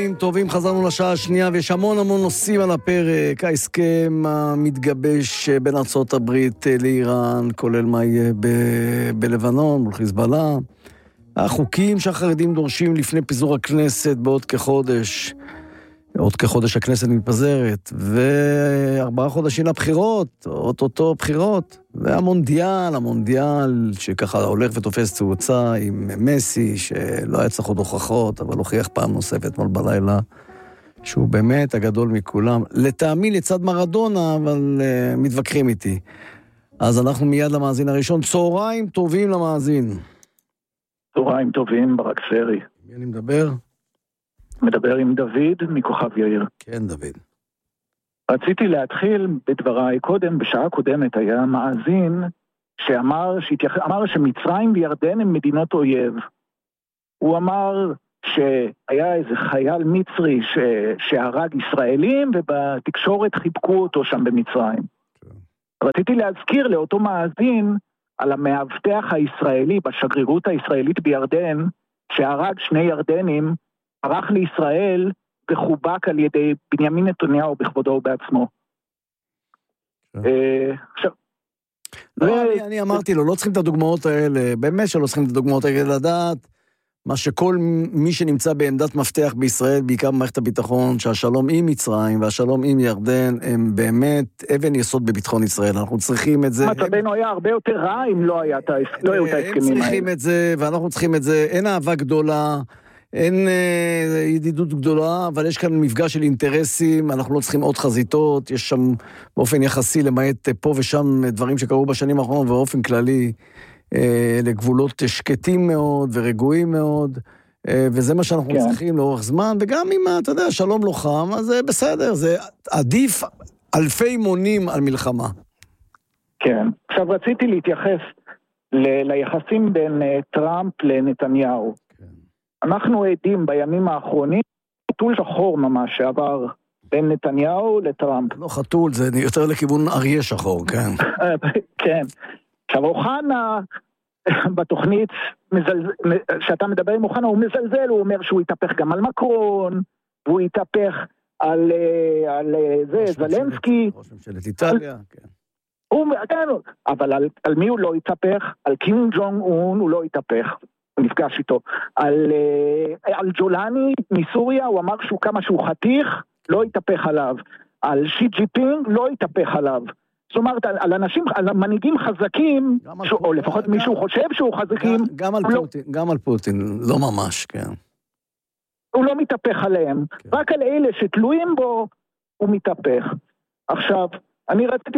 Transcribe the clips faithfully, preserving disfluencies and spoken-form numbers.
צהריים טובים, חזרנו לשעה השנייה ויש המון המון נושאים על הפרק. ההסכם המתגבש בין ארצות הברית לאיראן, כולל מה יהיה ב- בלבנון מול חיזבאללה, החוקים שהחרדים דורשים לפני פיזור הכנסת בעוד כחודש, עוד כחודש הכנסת מתפזרת, וארבעה חודשים לבחירות, אוטוטו בחירות, והמונדיאל, המונדיאל שככה הולך ותופס תאוצה עם מסי, שלא היה צריך עוד הוכחות, אבל הוכיח פעם נוספת אתמול בלילה, שהוא באמת הגדול מכולם. לטעמי לצד מרדונה, אבל uh, מתווכחים איתי. אז אנחנו מיד למאזין הראשון. צהריים טובים למאזין. צהריים טובים, ברק סרי. מי אני מדבר? מדבר עם דוד מכוכב יאיר. כן, דוד. רציתי להתחיל בדבריי. קודם, בשעה קודמת, היה מאזין שאמר שהתייח... אמר שמצרים וירדן הם מדינות אויב. הוא אמר שהיה איזה חייל מצרי ש... שהרג ישראלים, ובתקשורת חיבקו אותו שם במצרים. Okay. רציתי להזכיר לאותו מאזין על המאבטח הישראלי בשגרירות הישראלית בירדן, שהרג שני ירדנים, ערך לישראל וחובק על ידי בנימין נתניהו בכבודו ובעצמו. עכשיו, אני אמרתי לו, לא צריכים את הדוגמאות האלה, באמת שלא צריכים את הדוגמאות האלה לדעת, מה שכל מי שנמצא בעמדת מפתח בישראל, בעיקר במערכת הביטחון, שהשלום עם מצרים והשלום עם ירדן, הם באמת אבן יסוד בביטחון ישראל. אנחנו צריכים את זה. מצבנו היה הרבה יותר רע אם לא היה את ההסכמים האלה. הם צריכים את זה, ואנחנו צריכים את זה. אין אהבה גדולה, אין אה, ידידות גדולה, אבל יש כאן מפגש של אינטרסים, אנחנו לא צריכים עוד חזיתות, יש שם באופן יחסי למעט פה ושם דברים שקרו בשנים האחרונות, ובאופן כללי אה, לגבולות שקטים מאוד ורגועים מאוד, אה, וזה מה שאנחנו כן. צריכים לאורך זמן, וגם אם אתה יודע, שלום לא חם, אז זה בסדר, זה עדיף אלפי מונים על מלחמה. כן, עכשיו רציתי להתייחס ל- ליחסים בין uh, טראמפ לנתניהו. אנחנו עדים בימים האחרונים, חתול שחור ממש שעבר בין נתניהו לטראמפ. לא חתול, זה יותר לכיוון אריה שחור, כן. כן. עכשיו, אוחנה, בתוכנית, שאתה מדבר עם אוחנה, הוא מזלזל, הוא אומר שהוא יתהפך גם על מקרון, והוא יתהפך על, על זה, זלנסקי. ראש ממשלת איטליה, כן. הוא, כן, אבל על, על מי הוא לא יתהפך? על קים ג'ונג און הוא לא יתהפך. נפגש איתו. על, על ג'ולני מסוריה, הוא אמר שהוא כמה שהוא חתיך, לא יתהפך עליו. על שי ג'יפינג, לא יתהפך עליו. זאת אומרת, על, על אנשים, על מנהיגים חזקים, ש... או לפחות גם, מישהו חושב שהוא חזקים. גם, גם, על פוטין, לא... גם על פוטין, לא ממש, כן. הוא לא מתהפך עליהם. כן. רק על אלה שתלויים בו, הוא מתהפך. עכשיו, אני רציתי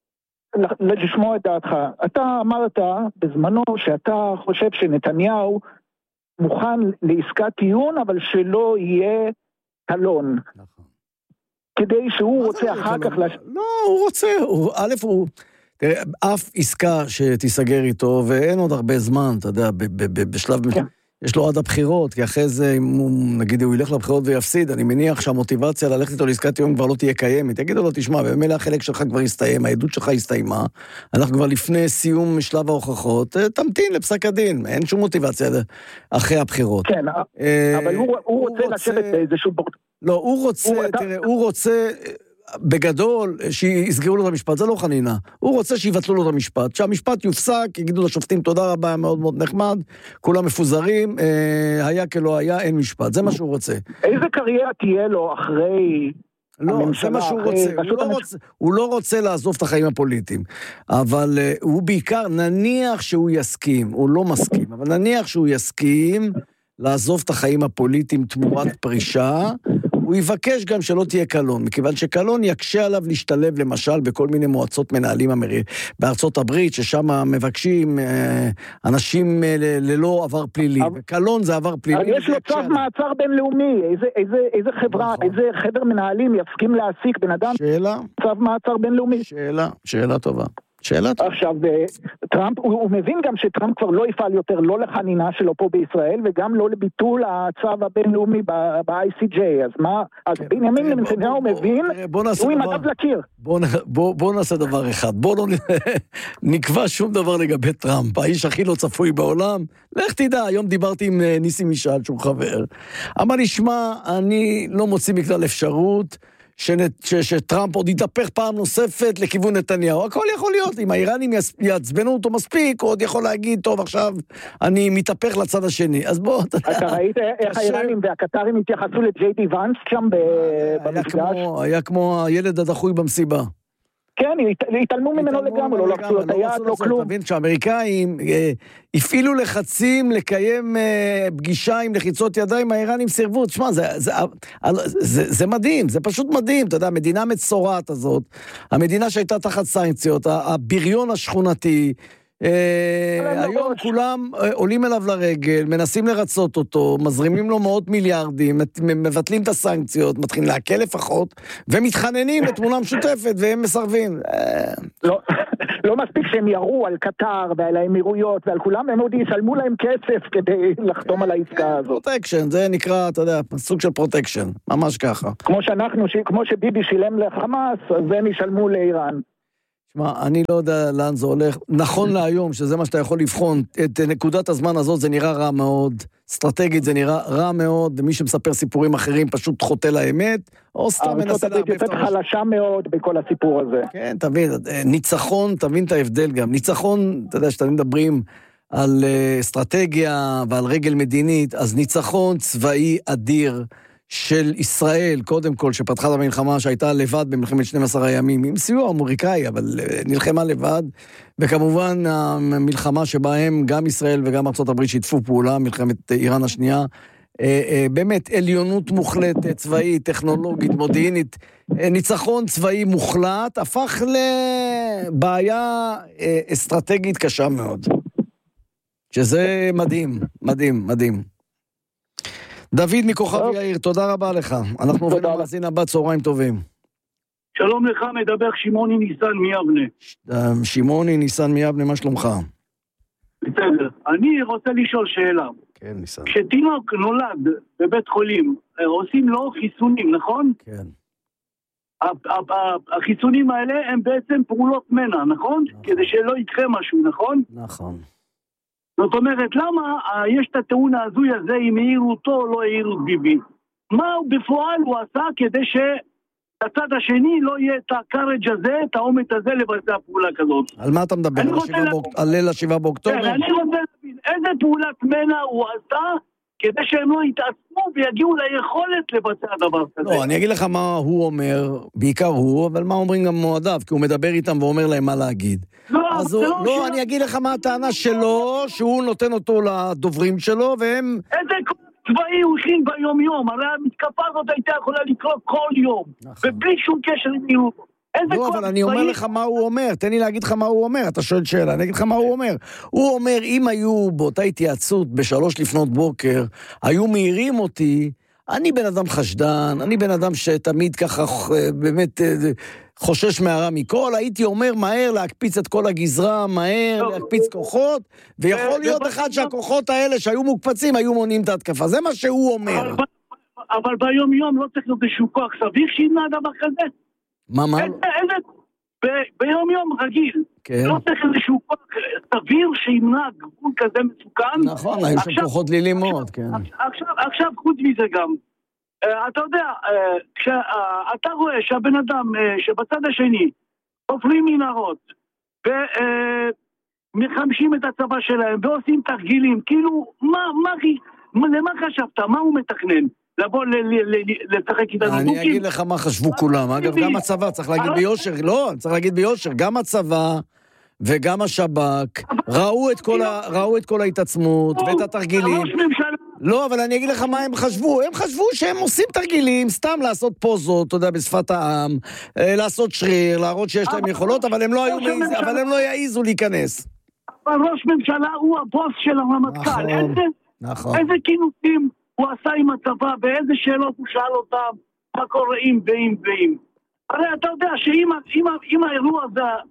לשמוע את דעתך. אתה אמרת בזמנו שאתה חושב שנתניהו מוכן לעסקת טיעון, אבל שלא יהיה קלון. נכון. כדי שהוא רוצה אחר כך... לש... לא, הוא רוצה. הוא, א', הוא... תראה, אף עסקה שתיסגר איתו, ואין עוד הרבה זמן, אתה יודע, ב- ב- ב- בשלב... כן. יש לו עד הבחירות, כי אחרי זה, אם הוא, נגיד, הוא ילך לבחירות ויפסיד, אני מניח שהמוטיבציה ללכת איתו לעסקת טיעון כבר לא תהיה קיימת. יגידו לו, תשמע, במילא החלק שלך כבר הסתיים, העדות שלך הסתיימה, אנחנו כבר לפני סיום שלב ההוכחות, תמתין לפסק הדין, אין שום מוטיבציה אחרי הבחירות. כן, אבל הוא רוצה לשבת באיזשהו... לא, הוא רוצה, תראה, הוא רוצה... בגדול, שיסגרו לו את המשפט, זה לא חנינה. הוא רוצה שיבטלו לו את המשפט. שהמשפט יופסק, יגידו לשופטים תודה רבה, מאוד מאוד נחמד, כולם מפוזרים, אה, היה כלא היה, אין משפט. זה מה שהוא רוצה. איזה קריירה תהיה לו אחרי... לא, זה מה שהוא רוצה. הוא לא רוצה, הוא לא רוצה לעזוב את החיים הפוליטיים. אבל uh, הוא בעיקר, נניח שהוא יסכים, הוא לא מסכים, אבל נניח שהוא יסכים לעזוב את החיים הפוליטיים תמורת פרישה, הוא יבקש גם שלא תהיה קלון, מכיוון שקלון יקשה עליו להשתלב למשל בכל מיני מועצות מנהלים אמרי... בארצות הברית, ששם מבקשים אה, אנשים אה, ללא עבר פלילי, אבל... וקלון זה עבר פלילי. אבל יש לו צו מעצר בינלאומי, איזה, איזה, איזה חברה, נכון. איזה חבר מנהלים יסכים להעסיק בן אדם? שאלה. צו מעצר בינלאומי. שאלה, שאלה טובה. שאלה. עכשיו, טראמפ, הוא, הוא מבין גם שטראמפ כבר לא יפעל יותר לא לחנינה שלו פה בישראל, וגם לא לביטול הצו הבינלאומי ב-איי סי ג'יי. אז מה, אז בנימין נתניהו מבין, הוא עם הגב לקיר. בוא נעשה דבר אחד, בוא לא נקבע שום דבר לגבי טראמפ, האיש הכי לא צפוי בעולם. לך תדע, היום דיברתי עם ניסים משאל, שהוא חבר. אמר לי, שמע, אני לא מוציא מכלל אפשרות, שטראמפ עוד יתהפך פעם נוספת לכיוון נתניהו. הכל יכול להיות, אם האיראנים יעצבנו אותו מספיק, הוא עוד יכול להגיד, טוב, עכשיו אני מתהפך לצד השני. אז בוא, אתה יודע. אתה ראית איך האיראנים והקטרים התייחסו לג'יי די ואנס שם במפגש? היה כמו הילד הדחוי במסיבה. כן, התעלמו ממנו לגמרי, לא לחצו את היד, לא כלום. תבין, כשהאמריקאים הפעילו לחצים לקיים פגישה עם לחיצות ידיים, האיראנים סירבו. תשמע, זה מדהים, זה פשוט מדהים. אתה יודע, המדינה המצורעת הזאת, המדינה שהייתה תחת סנקציות, הבריון השכונתי, היום כולם עולים אליו לרגל, מנסים לרצות אותו, מזרימים לו מאות מיליארדים, מבטלים את הסנקציות, מתחילים להקל לפחות, ומתחננים לתמונה משותפת, והם מסרבים. לא מספיק שהם יראו על קטר ועל האמירויות ועל כולם, הם עוד ישלמו להם כסף כדי לחתום על העסקה הזאת. פרוטקשן, זה נקרא, אתה יודע, סוג של פרוטקשן, ממש ככה. כמו שאנחנו, כמו שביבי שילם לחמאס, אז הם ישלמו לאיראן. תשמע, אני לא יודע לאן זה הולך. נכון להיום, שזה מה שאתה יכול לבחון, את נקודת הזמן הזאת זה נראה רע מאוד, אסטרטגית זה נראה רע מאוד, ומי שמספר סיפורים אחרים פשוט חוטא לאמת, או סתם מנסה להרבב את הראש. חלשה מאוד בכל הסיפור הזה. כן, תבין, ניצחון, תבין את ההבדל גם. ניצחון, אתה יודע, שאתם מדברים על אסטרטגיה ועל רגל מדינית, אז ניצחון צבאי אדיר, של ישראל, קודם כל, שפתחה את המלחמה שהייתה לבד במלחמת שנים עשר הימים, עם סיוע אמריקאי, אבל נלחמה לבד, וכמובן המלחמה שבהם גם ישראל וגם ארצות הברית שיתפו פעולה, מלחמת איראן השנייה, באמת עליונות מוחלטת, צבאית, טכנולוגית, מודיעינית, ניצחון צבאי מוחלט, הפך לבעיה אסטרטגית קשה מאוד. שזה מדהים, מדהים, מדהים. דוד מכוכב יאיר, תודה רבה לך. אנחנו עוברים למאזין הבא, צהריים טובים. שלום לך, מדבר שמעוני ניסן מיבנה. שמעוני ניסן מיבנה, מה שלומך? בסדר. אני רוצה לשאול שאלה. כן, ניסן. כשתינוק נולד בבית חולים, עושים לו חיסונים, נכון? כן. החיסונים האלה הם בעצם פעולות מנע, נכון? כדי שלא יקרה משהו, נכון? נכון. זאת אומרת, למה יש את הטעון ההזוי הזה אם העירו אותו או לא העירו את ביבי? מה בפועל הוא עשה כדי שהצד השני לא יהיה את הקארג' הזה, את העומד הזה לבצע פעולה כזאת? על מה אתה מדבר? על ליל השבעה באוקטובר? כן, אני רוצה להבין, איזה פעולת מנע הוא עשה כדי שהם לא יתעצמו ויגיעו ליכולת לבצע דבר כזה? לא, אני אגיד לך מה הוא אומר, בעיקר הוא, אבל מה אומרים גם מועדיו, כי הוא מדבר איתם ואומר להם מה להגיד. לא, אז הוא, לא, לא אני אגיד לך מה הטענה שלו, שהוא נותן אותו לדוברים שלו, והם... איזה צבאי הוא הכין ביום יום, הרי המתקפה הזאת הייתה יכולה לקרות כל יום, נכון. ובלי שום קשר עם יום. לא, אבל אני אומר לך מה הוא אומר, תן לי להגיד לך מה הוא אומר, אתה שואל שאלה, אני אגיד לך מה הוא אומר. הוא אומר, אם היו באותה התייעצות בשלוש לפנות בוקר, היו מהירים אותי, אני בן אדם חשדן, אני בן אדם שתמיד ככה באמת חושש מהרע מכל, הייתי אומר מהר להקפיץ את כל הגזרה, מהר להקפיץ כוחות, ויכול להיות אחד שהכוחות האלה שהיו מוקפצים, היו מונעים את ההתקפה, זה מה שהוא אומר. אבל ביום יום לא צריך להיות איזשהו כוח סביר שימנע דבר כזה. מה, מה? ביום יום רגיל, לא צריך איזשהו כוח סביר שימנע גבול כזה מסוכן. נכון, היו שם כוחות דלילים מאוד, כן. עכשיו חוץ מזה גם, אתה יודע, כשאתה רואה שהבן אדם שבצד השני עוברים מנהרות ומחמשים את הצבא שלהם ועושים תרגילים, כאילו, למה חשבת? מה הוא מתכנן? לבוא לשחק איתנו דוקים. אני אגיד לך מה חשבו כולם. אגב, גם הצבא, צריך להגיד ביושר, לא, צריך להגיד ביושר, גם הצבא וגם השב"כ ראו את כל ההתעצמות ואת התרגילים. לא, אבל אני אגיד לך מה הם חשבו. הם חשבו שהם עושים תרגילים, סתם לעשות פוזות, אתה יודע, בשפת העם, לעשות שריר, להראות שיש להם יכולות, אבל הם לא יעיזו להיכנס. אבל ראש ממשלה הוא הבוס של הרמטכ"ל. נכון. איזה כינוסים הוא עשה עם הצבא, באיזה שאלות הוא שאל אותם, מה קורה עם ואם ואם. הרי אתה יודע שאם האירוע הזה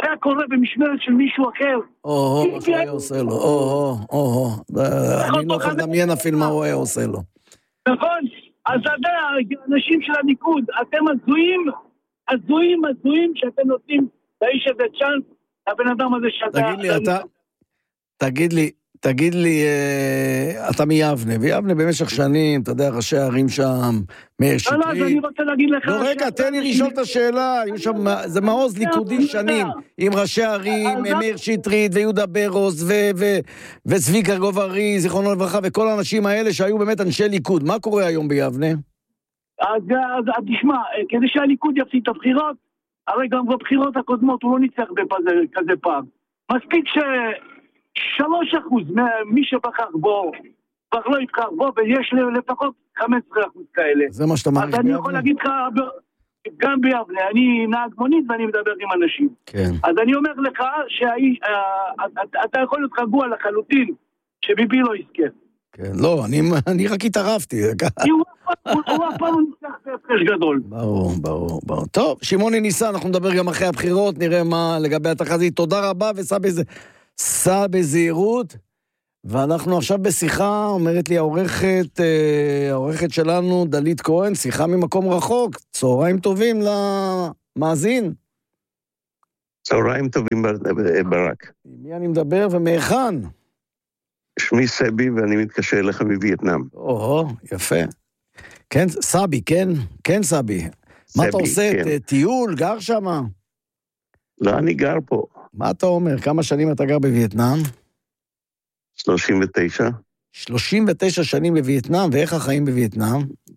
היה קורה במשמרת של מישהו אחר. או, מה שהוא היה עושה לו, או, או, אני לא יכול לדמיין אפילו מה הוא היה עושה לו. נכון, אז אתה יודע, אנשים של הליכוד, אתם הזויים, הזויים, הזויים, שאתם נותנים לאיש הזה צ'אנס, הבן אדם הזה שאתה... תגיד לי, אתה... תגיד לי, תגיד לי, אתה מיבנה, ויבנה במשך שנים, אתה יודע, ראשי הערים שם, מאיר שטרית. לא, לא, אני רוצה להגיד לך... לא, רגע, תן לי לשאול את השאלה, זה מעוז ליכודי שנים, עם ראשי הערים, מאיר שטרית, ויהודה ברוז, וצביקה גוב-ארי, זיכרונו לברכה, וכל האנשים האלה שהיו באמת אנשי ליכוד. מה קורה היום ביבנה? אז תשמע, כדי שהליכוד יפסיד את הבחירות, הרי גם בבחירות הקודמות הוא לא ניצח כזה פעם. מספיק ש... שלוש אחוז ממי שבחר בו, כבר לא יבחר בו, ויש לפחות חמש עשרה אחוז כאלה. זה מה שאתה מעריך ביבנה? אז אני יכול להגיד לך, גם ביבנה, אני נהג מונית ואני מדבר עם אנשים. כן. אז אני אומר לך, שאתה יכול להיות רגוע לחלוטין, שביבי לא יזכה. כן, לא, אני רק התערבתי. הוא אף פעם ניצח בהפרש גדול. ברור, ברור, ברור. טוב, שמעוני ניסה, אנחנו נדבר גם אחרי הבחירות, נראה מה לגבי התחזית. תודה רבה, וסע בזה. סע בזהירות, ואנחנו עכשיו בשיחה, אומרת לי העורכת, העורכת שלנו, דלית כהן, שיחה ממקום רחוק, צהריים טובים למאזין. צהריים טובים ברק. מי אני מדבר ומאחן? שמי סבי ואני מתקשר אליך מווייטנאם. או, יפה. כן, סבי, כן? כן, סבי. מה אתה עושה? כן. טיול, גר שמה? לא, אני גר פה. מה אתה אומר? כמה שנים אתה גר בווייטנאם? שלושים ותשע. שלושים ותשע שנים בווייטנאם, ואיך החיים בווייטנאם?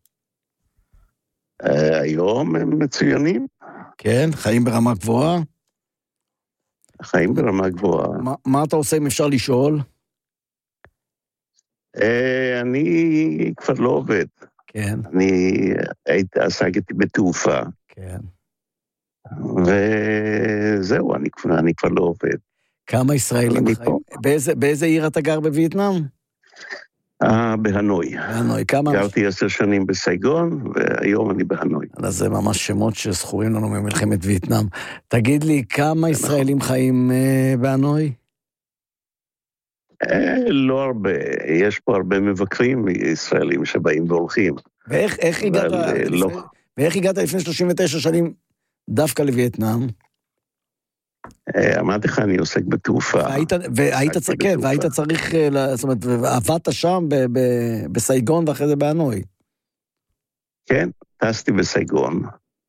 Uh, היום הם מצוינים. כן, חיים ברמה גבוהה? חיים ברמה גבוהה. מה, מה אתה עושה אם אפשר לשאול? Uh, אני כבר לא עובד. כן. אני הייתי עסקתי בתעופה. כן. וזהו, אני, אני כבר לא עובד. כמה ישראלים חיים? באיזה, באיזה עיר אתה גר בווייטנאם? אה, בהנוי. בהנוי, כמה... גרתי עשר שנים בסייגון, והיום אני בהנוי. אז זה ממש שמות שזכורים לנו ממלחמת וייטנאם. תגיד לי, כמה ישראלים חיים אה, בהנוי? אה, לא הרבה. יש פה הרבה מבקרים ישראלים שבאים והולכים. ואיך איך הגעת, לפני, לא... ואיך הגעת לפני שלושים ותשע שנים דווקא לווייטנאם? אמרתי לך, אני עוסק בתעופה. והיית צריך, והיית צריך, זאת אומרת, עבדת שם בסייגון ואחרי זה בהנוי. כן, טסתי בסייגון,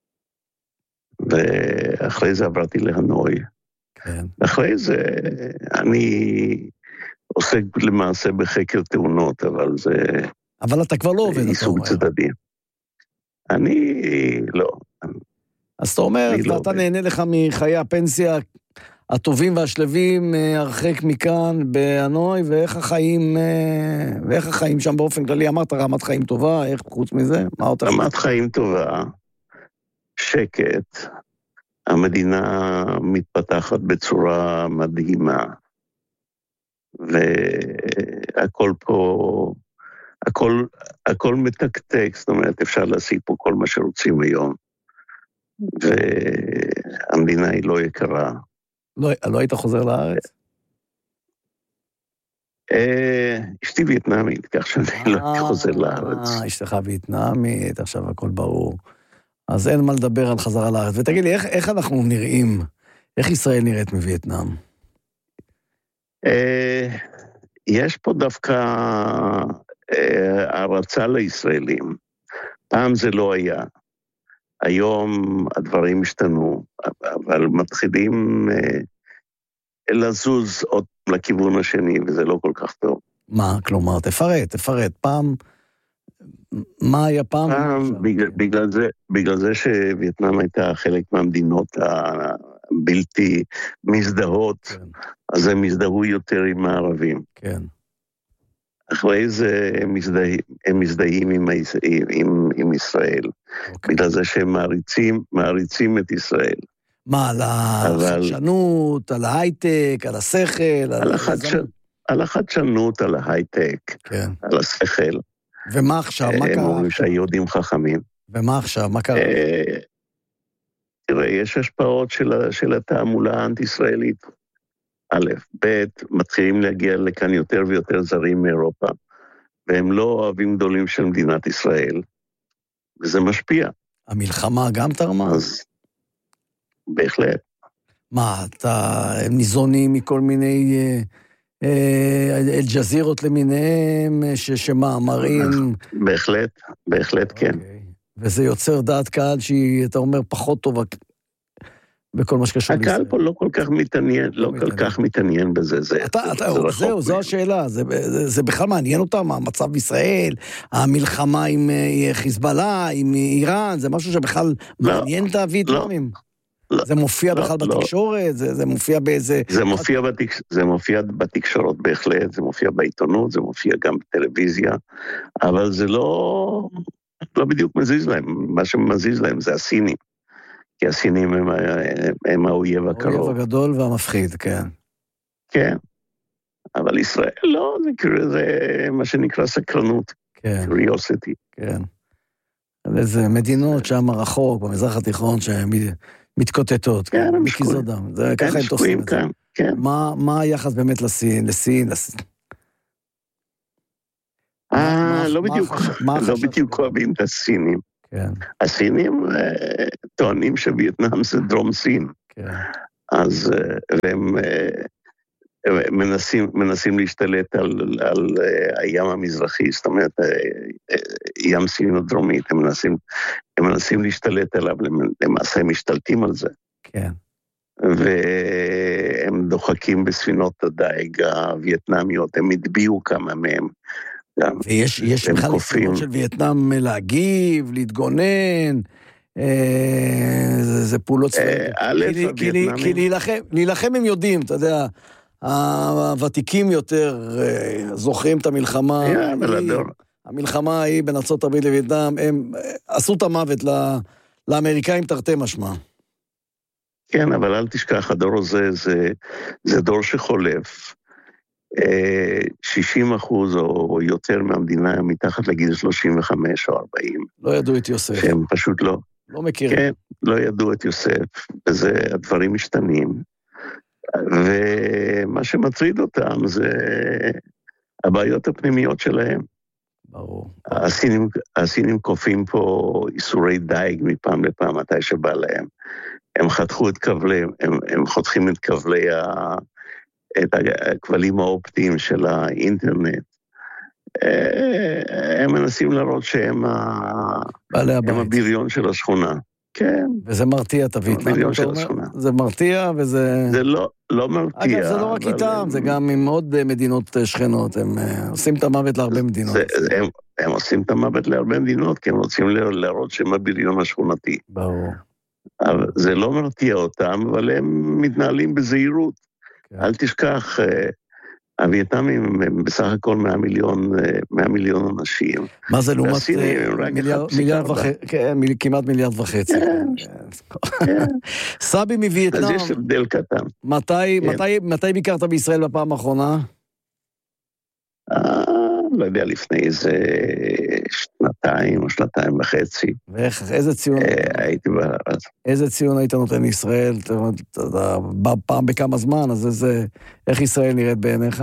ואחרי זה עברתי להנוי. כן. ואחרי זה אני עוסק למעשה בחקר תאונות, אבל זה... אבל אתה כבר לא עובד, אתה עיסוק צדדי. אני לא... אז אתה אומר, ואתה נהנה לך מחיי הפנסיה הטובים והשלבים, הרחק מכאן בהנוי, ואיך החיים, ואיך החיים שם באופן כללי? אמרת רמת חיים טובה, איך חוץ מזה? רמת חיים טובה, שקט, המדינה מתפתחת בצורה מדהימה, והכל פה, הכל, הכל מתקתק, זאת אומרת, אפשר להשיג פה כל מה שרוצים היום. והמדינה היא לא יקרה. לא, לא היית חוזר לארץ? אשתי וייטנאמית, כך שאני לא הייתי חוזר לארץ. אשתך וייטנאמית, עכשיו הכל ברור. אז אין מה לדבר על חזרה לארץ. ותגיד לי, איך, איך אנחנו נראים? איך ישראל נראית מווייטנאם? יש פה דווקא הרצה לישראלים. פעם זה לא היה. היום הדברים השתנו, אבל מתחילים אה, לזוז עוד לכיוון השני, וזה לא כל כך טוב. מה? כלומר, תפרט, תפרט. פעם, מה היה פעם? פעם, בגלל, בגלל, זה, בגלל זה שווייטנאם הייתה חלק מהמדינות הבלתי מזדהות, כן. אז הם מזדהו יותר עם הערבים. כן. אחרי זה הם מזדהים, הם מזדהים עם, עם, עם ישראל, okay. בגלל זה שהם מעריצים, מעריצים את ישראל. מה, על החדשנות, אבל... על ההייטק, על השכל? על, על, החדש... על החדשנות, על ההייטק, כן. על השכל. ומה עכשיו? מה קרה? הם אומרים שהיהודים חכמים. ומה עכשיו? מה קרה? תראה, יש השפעות של, של התעמולה האנטי-ישראלית. א', ב', מתחילים להגיע לכאן יותר ויותר זרים מאירופה, והם לא אוהבים גדולים של מדינת ישראל, וזה משפיע. המלחמה גם תרמה? אז בהחלט. מה, אתה ניזונים מכל מיני אל-ג'זירות למיניהם, שמאמרים... בהחלט, בהחלט כן. וזה יוצר דעת קהל שהיא, אתה אומר, פחות טובה בכל מה שקשור לישראל. הקהל פה לא כל כך מתעניין, לא כל כך מתעניין בזה. זהו, זו השאלה, זה בכלל מעניין אותם, המצב בישראל, המלחמה עם חיזבאללה, עם איראן, זה משהו שבכלל מעניין את הווייטנאמים. זה מופיע בכלל בתקשורת, זה מופיע באיזה... זה מופיע בתקשורת בהחלט, זה מופיע בעיתונות, זה מופיע גם בטלוויזיה, אבל זה לא... לא בדיוק מזיז להם, מה שמזיז להם זה הסינים, כי הסינים הם, הם האויב הקרוב. האויב הגדול והמפחיד, כן. כן, אבל ישראל לא, זה, זה מה שנקרא סקרנות, כן. curiosity. כן. איזה מדינות שם רחוק, במזרח התיכון, שהן מתקוטטות, כן, הם מקיזות דם, זה ככה הם תופסים את זה. כן. מה, מה היחס באמת לסין, לסין, לסין? אה, לא בדיוק, לא בדיוק אוהבים את הסינים. כן. הסינים טוענים שווייטנאם זה דרום סין. כן. אז הם מנסים, מנסים להשתלט על, על הים המזרחי, זאת אומרת, ים סין הדרומית, הם מנסים, הם מנסים להשתלט עליו, למעשה הם משתלטים על זה. כן. והם דוחקים בספינות הדייג הווייטנמיות, הם הדביעו כמה מהם, ויש יש בכלל ניסיונות של וייטנאם להגיב, להתגונן, זה פעולות צבאיות. כי להילחם הם יודעים, אתה יודע, הוותיקים יותר זוכרים את המלחמה, המלחמה היא בין ארצות הברית לווייטנאם, הם עשו את המוות לאמריקאים תרתי משמע. כן, אבל אל תשכח, הדור הזה זה דור שחולף, שישים אחוז או יותר מהמדינה מתחת לגיל שלושים וחמש או ארבעים. לא ידעו את יוסף. שהם פשוט לא. לא מכירים. כן, לא ידעו את יוסף, וזה, הדברים משתנים. ומה שמטריד אותם זה הבעיות הפנימיות שלהם. ברור. הסינים, הסינים קופים פה איסורי דייג מפעם לפעם, מתי שבא להם. הם חתכו את כבלי, הם, הם חותכים את כבלי ה... את הכבלים האופטיים של האינטרנט. הם מנסים להראות שהם הבריון של השכונה. כן. וזה מרתיע, תביא. הבריון של השכונה. זה מרתיע וזה... זה לא, לא מרתיע. אגב, זה לא רק איתם, זה גם עם עוד מדינות שכנות. הם עושים את המוות להרבה מדינות. הם עושים את המוות להרבה מדינות, כי הם רוצים להראות שהם הבריון השכונתי. ברור. זה לא מרתיע אותם, אבל הם מתנהלים בזהירות. אל תשכח, הווייטנאמים הם בסך הכל מאה מיליון, מאה מיליון אנשים. מה זה לעומת מיליארד וחצי, כמעט מיליארד וחצי. סבי מווייטנאם. אז יש הבדל קטן. מתי ביקרת בישראל בפעם האחרונה? לא יודע, לפני איזה שנתיים או שנתיים וחצי. ואיך, איזה ציון? הייתי בארץ. איזה ציון היית נותן לישראל? אתה בא פעם בכמה זמן, אז איזה, איך ישראל נראית בעיניך?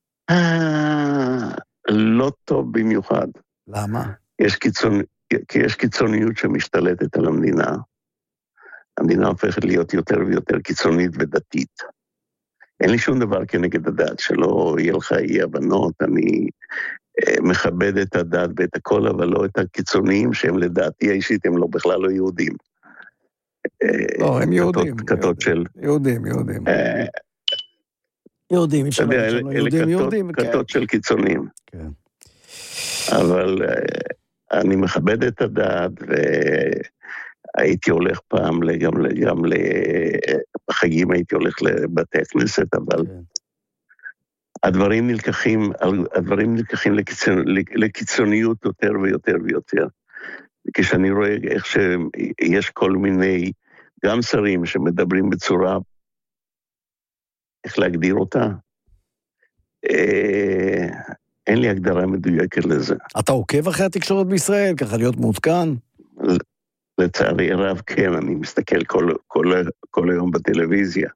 לא טוב במיוחד. למה? יש קיצון, כי יש קיצוניות שמשתלטת על המדינה. המדינה הופכת להיות יותר ויותר קיצונית ודתית. אין לי שום דבר כנגד הדת, שלא יהיה לך אי הבנות, אני מכבד את הדת ואת הכל, אבל לא את הקיצוניים שהם לדעתי האישית, הם לא בכלל לא יהודים. לא, הם יהודים. כתות של... יהודים, יהודים. יהודים, אפשר להגיד שהם לא יהודים, יהודים. כתות של קיצוניים. כן. אבל אני מכבד את הדת, והייתי הולך פעם גם גם בחגים הייתי הולך לבתי הכנסת, אבל הדברים נלקחים, הדברים נלקחים לקיצוניות יותר ויותר ויותר. כשאני רואה איך שיש כל מיני, גם שרים שמדברים בצורה, איך להגדיר אותה, אין לי הגדרה מדויקת לזה. אתה עוקב אחרי התקשורת בישראל, ככה להיות מעודכן? לצערי הרב, כן, אני מסתכל כל, כל, כל היום בטלוויזיה,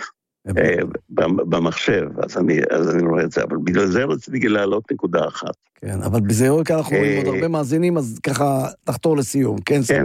במחשב, אז אני, אז אני רואה את זה, אבל בגלל זה רציתי להעלות נקודה אחת. כן, אבל בזה כאן אנחנו רואים עוד הרבה מאזינים, אז ככה תחתור לסיום, כן? כן,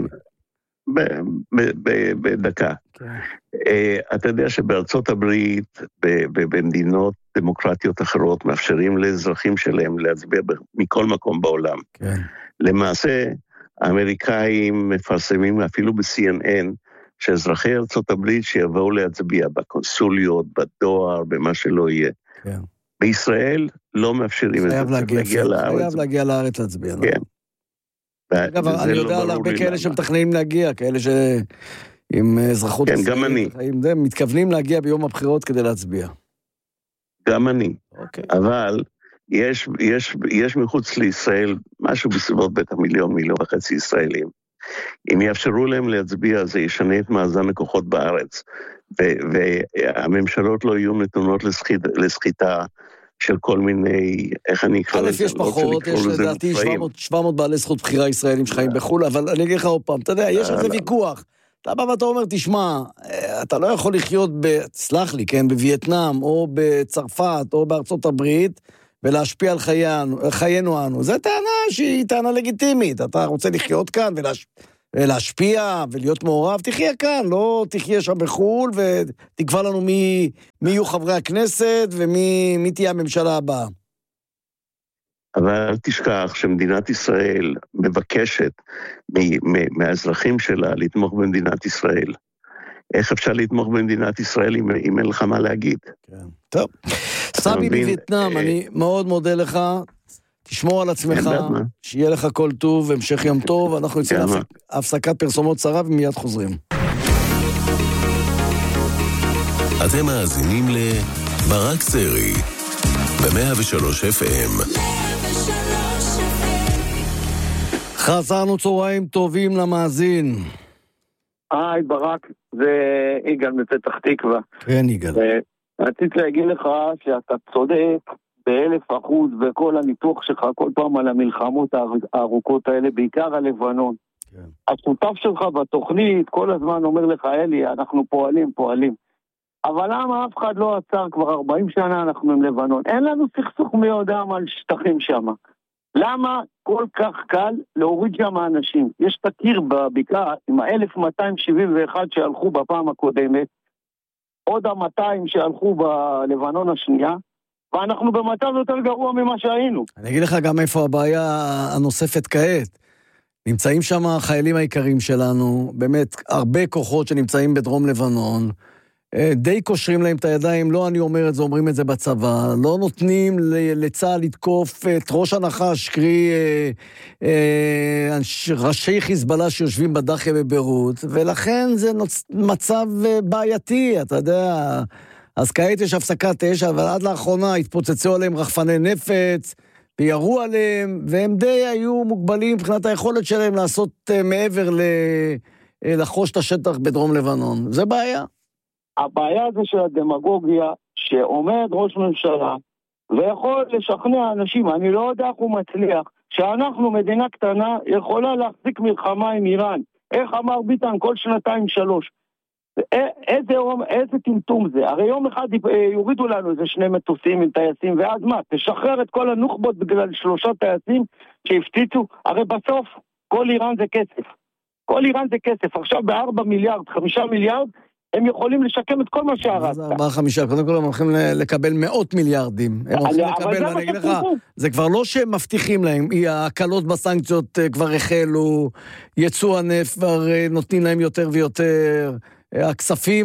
בדקה. אתה יודע שבארצות הברית, במדינות דמוקרטיות אחרות, מאפשרים לאזרחים שלהם להצביע מכל מקום בעולם. למעשה, האמריקאים מפרסמים אפילו ב-סי אן אן, שאזרחי ארצות הברית שיבואו להצביע בקונסוליות, בדואר, במה שלא יהיה. כן. בישראל לא מאפשרים את זה. חייב להגיע, חייב להגיע לארץ להצביע. כן. אגב, אני יודע על הרבה כאלה שמתכננים להגיע, כאלה שעם אזרחות... כן, גם אני. מתכוונים להגיע ביום הבחירות כדי להצביע. גם אני. אבל יש, יש, יש מחוץ לישראל משהו בסביבות בטח מיליון, מיליון וחצי ישראלים. אם יאפשרו להם להצביע, זה ישנה את מאזן הכוחות בארץ, והממשלות לא יהיו נתונות לסחיטה של כל מיני, איך אני אקרא לזה? א', יש פחות, יש לדעתי שבע מאות בעלי זכות בחירה ישראלים שחיים בחו"ל, אבל אני אגיד לך עוד פעם, אתה יודע, יש על זה ויכוח. אתה בא ואתה אומר, תשמע, אתה לא יכול לחיות, סלח לי, כן, בווייטנאם, או בצרפת, או בארצות הברית, ולהשפיע על חיינו אנו. זו טענה שהיא טענה לגיטימית. אתה רוצה לחיות כאן ולהשפיע ולהיות מעורב, תחיה כאן, לא תחיה שם בחול, ותקבע לנו מי, מי יהיו חברי הכנסת ומי מי תהיה הממשלה הבאה. אבל אל תשכח שמדינת ישראל מבקשת מהאזרחים שלה לתמוך במדינת ישראל. איך אפשר לתמוך במדינת ישראל אם, אם אין לך מה להגיד? כן. טוב. סבי בווייטנאם, אני מאוד מודה לך, תשמור על עצמך, שיהיה לך כל טוב, המשך יום טוב, אנחנו יוצאים להפסקת פרסומות צרה ומיד חוזרים. אתם מאזינים לברק סרי, ב-מאה ושלוש אף אם. חזרנו צהריים טובים למאזין. היי ברק, זה יגאל מפתח תקווה. כן יגאל. רציתי להגיד לך שאתה צודק באלף אחוז בכל הניתוח שלך כל פעם על המלחמות הארוכות האלה, בעיקר הלבנון. כן. השותף שלך בתוכנית כל הזמן אומר לך, אלי, אנחנו פועלים, פועלים. אבל למה אף אחד לא עצר כבר ארבעים שנה אנחנו עם לבנון? אין לנו סכסוך מי יודע על שטחים שם. למה כל כך קל להוריד שם האנשים? יש תקיר בבקעה עם ה-אלף מאתיים שבעים ואחת שהלכו בפעם הקודמת, עוד ה-מאתיים שהלכו בלבנון השנייה, ואנחנו במצב יותר גרוע ממה שהיינו. אני אגיד לך גם איפה הבעיה הנוספת כעת. נמצאים שם החיילים העיקרים שלנו, באמת הרבה כוחות שנמצאים בדרום לבנון, די קושרים להם את הידיים, לא אני אומר את זה, אומרים את זה בצבא, לא נותנים לצה"ל לתקוף את ראש הנחש, קרי אה, אה, ראשי חיזבאללה שיושבים בדחיה בביירות, ולכן זה נוצ... מצב בעייתי, אתה יודע, אז כעת יש הפסקת אש, אבל עד לאחרונה התפוצצו עליהם רחפני נפץ, וירו עליהם, והם די היו מוגבלים מבחינת היכולת שלהם לעשות uh, מעבר ל... לחוש את השטח בדרום לבנון. זה בעיה. הבעיה זה של הדמגוגיה שעומד ראש ממשלה ויכול לשכנע אנשים, אני לא יודע איך הוא מצליח, שאנחנו מדינה קטנה יכולה להחזיק מלחמה עם איראן. איך אמר ביטן כל שנתיים שלוש? איזה, איזה טמטום זה? הרי יום אחד יורידו לנו איזה שני מטוסים עם טייסים, ואז מה? תשחרר את כל הנוחבות בגלל שלושה טייסים שהפציצו? הרי בסוף כל איראן זה כסף. כל איראן זה כסף. עכשיו בארבע מיליארד, חמישה מיליארד, הם יכולים לשקם את כל מה שהרצת. זה ארבעה חמישה, קודם כל הם הולכים לקבל מאות מיליארדים. הם הולכים לקבל, ואני אגיד לך, זה כבר לא שהם מבטיחים להם, ההקלות בסנקציות כבר החלו, יצוא הנפט כבר נותנים להם יותר ויותר, הכספים,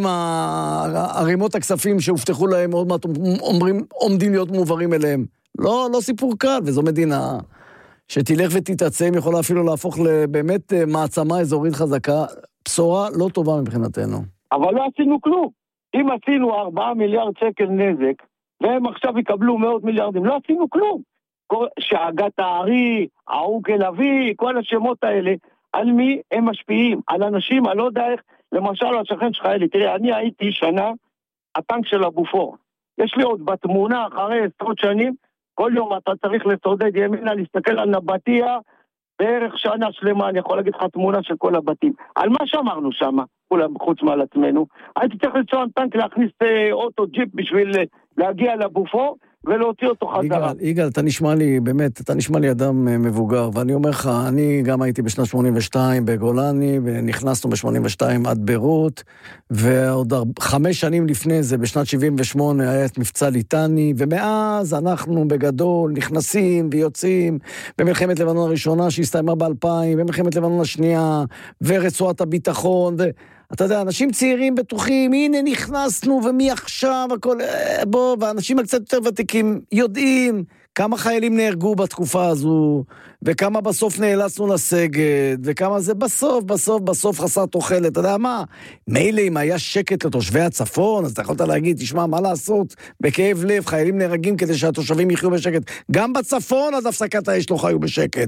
הרימות הכספים שהובטחו להם, עוד מעט אומרים, עומדים להיות מועברים אליהם. לא, לא סיפור קל, וזו מדינה שתלך ותתעצם, יכולה אפילו להפוך לבאמת מעצמה אזורית חזקה, בשורה לא טובה מבחינתנו. אבל לא עשינו כלום. אם עשינו ארבעה מיליארד שקל נזק, והם עכשיו יקבלו מאות מיליארדים, לא עשינו כלום. שאגת הארי, העוקל אבי, כל השמות האלה, על מי הם משפיעים? על אנשים, אני לא יודע איך, למשל השכן שלך אלי, תראה, אני הייתי שנה, הטנק של הבופור. יש לי עוד בתמונה, אחרי עשרות שנים, כל יום אתה צריך לסודד ימינה, להסתכל על נבטיה, בערך שנה שלמה, אני יכול להגיד לך תמונה של כל הבתים. על מה שאמרנו שם, חוץ מעל עצמנו? הייתי צריך לנסוע טנק להכניס אוטו ג'יפ בשביל להגיע לבופור, ולהוציא אותו חזרה. יגאל, יגאל, אתה נשמע לי, באמת, אתה נשמע לי אדם מבוגר, ואני אומר לך, אני גם הייתי בשנת שמונים ושתיים בגולני, ונכנסנו ב-שמונים ושתיים עד ביירות, ועוד חמש שנים לפני זה, בשנת שבעים ושמונה, היה את מבצע ליטני, ומאז אנחנו בגדול נכנסים ויוצאים, במלחמת לבנון הראשונה שהסתיימה ב-אלפיים, במלחמת לבנון השנייה, ורצועת הביטחון, ו... אתה יודע, אנשים צעירים בטוחים, הנה נכנסנו ומי עכשיו, הכל, בוא, ואנשים הקצת יותר ותיקים יודעים כמה חיילים נהרגו בתקופה הזו, וכמה בסוף נאלצנו לסגת, וכמה זה בסוף, בסוף, בסוף חסר תוחלת. אתה יודע מה? מילא אם היה שקט לתושבי הצפון, אז אתה יכולת להגיד, תשמע, מה לעשות? בכאב לב, חיילים נהרגים כדי שהתושבים יחיו בשקט. גם בצפון עד הפסקת האש לא חיו בשקט.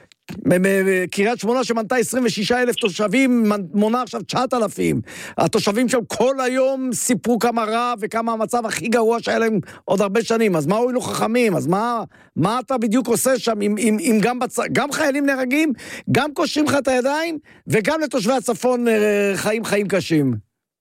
קריית שמונה שמנתה עשרים ושישה אלף תושבים, מונה עכשיו תשעת אלפים. התושבים שם כל היום סיפרו כמה רע וכמה המצב הכי גרוע שהיה להם עוד הרבה שנים. אז מה הועילו חכמים? אז מה, מה אתה בדיוק עושה שם אם, אם, אם גם, בצ... גם חיילים נהרגים, גם קושרים לך את הידיים, וגם לתושבי הצפון חיים חיים קשים?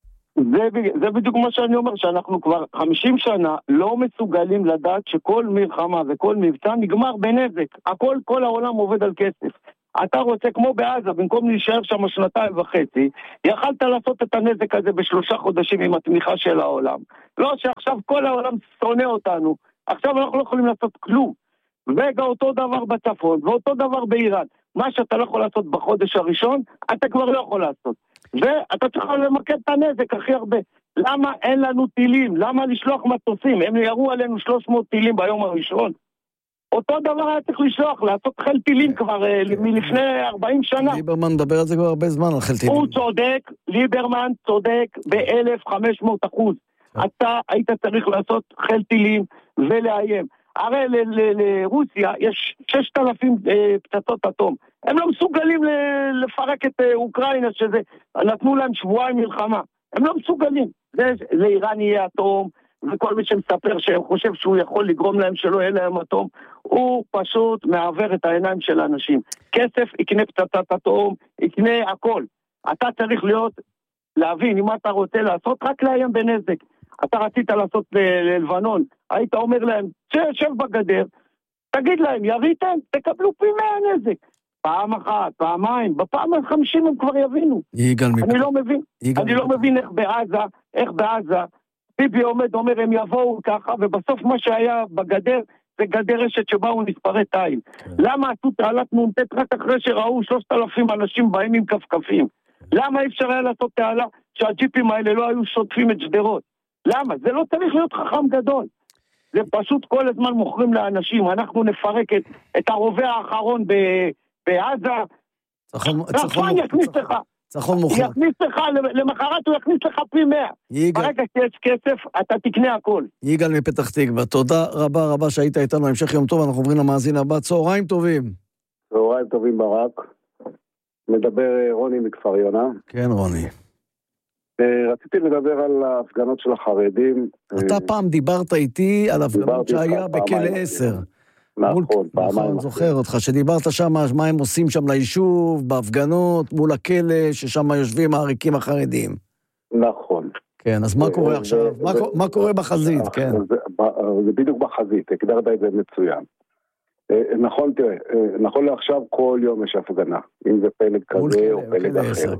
זה, זה בדיוק מה שאני אומר, שאנחנו כבר חמישים שנה לא מסוגלים לדעת שכל מלחמה וכל מבצע נגמר בנזק. הכל, כל העולם עובד על כסף. אתה רוצה, כמו בעזה, במקום להישאר שם שנתיים וחצי, יכלת לעשות את הנזק הזה בשלושה חודשים עם התמיכה של העולם. לא שעכשיו כל העולם שונא אותנו. עכשיו אנחנו לא יכולים לעשות כלום. וגם אותו דבר בצפון, ואותו דבר באיראן. מה שאתה לא יכול לעשות בחודש הראשון, אתה כבר לא יכול לעשות. ואתה צריך למקד את הנזק הכי הרבה. למה אין לנו טילים? למה לשלוח מטוסים? הם ירו עלינו שלוש מאות טילים ביום הראשון. אותו דבר היה צריך לשלוח, לעשות חיל טילים כבר מלפני ארבעים שנה. ליברמן מדבר על זה כבר הרבה זמן, על חיל טילים. הוא צודק, ליברמן צודק ב-אלף וחמש מאות אחוז. אתה היית צריך לעשות חיל טילים ולאיים. הרי לרוסיה יש ששת אלפים פצצות אטום. הם לא מסוגלים לפרק את אוקראינה, שזה נתנו להם שבועיים מלחמה. הם לא מסוגלים. זה, זה איראן יהיה אטום, וכל מי שמספר שחושב שהוא יכול לגרום להם שלא יהיה להם אטום, הוא פשוט מעבר את העיניים של האנשים. כסף יקנה פצצת אטום, יקנה הכל. אתה צריך להיות, להבין, אם אתה רוצה לעשות, רק לאיים בנזק. אתה רצית לעשות ללבנון, היית אומר להם, שב בגדר, תגיד להם, יריתם, תקבלו פי מאה נזק. פעם אחת, פעמיים, בפעם החמישים הם כבר יבינו. אני לא מבין, אני לא מבין איך בעזה, איך בעזה, ביבי עומד, אומר, הם יבואו ככה, ובסוף מה שהיה בגדר, זה גדר רשת שבאו נספרי תיל. למה עשו תעלת נונטט רק אחרי שראו שלושת אלפים אנשים באים עם כפכפים? למה אי אפשר היה לעשות תעלה שהג'יפים האלה לא היו שוטפים את שדרות? למה? זה לא צריך להיות חכם גדול. זה פשוט כל הזמן מוכרים לאנשים. אנחנו נפרק את, את הרובה האחרון ב, בעזה. רפן יכניס לך. צחון מוכר. יכניס לך, למחרת הוא יכניס לך פי מאה. ברגע שיש כסף, אתה תקנה הכל. יגאל מפתח תקווה. תודה רבה רבה שהיית איתנו. המשך יום טוב, אנחנו עוברים למאזין הבא. צהריים טובים. צהריים טובים ברק. מדבר רוני מכפר יונה. כן רוני. רציתי לדבר על ההפגנות של החרדים. אתה פעם דיברת איתי על הפגנות שהיה בכלא עשר. נכון, פעמיים. נכון, זוכר אותך, שדיברת שם, מה הם עושים שם ליישוב, בהפגנות, מול הכלא, ששם יושבים העריקים החרדים. נכון. כן, אז מה קורה עכשיו? מה קורה בחזית, כן. זה בדיוק בחזית, הגדרת את זה מצוין. נכון, תראה, נכון לעכשיו כל יום יש הפגנה, אם זה פלג כזה או פלג אחר.